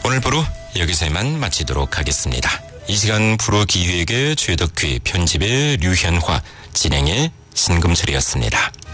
오늘 부로 여기서 이만 마치도록 하겠습니다. 이 시간 부로 기획의 최덕휘, 편집의 류현화, 진행의 신금철이었습니다.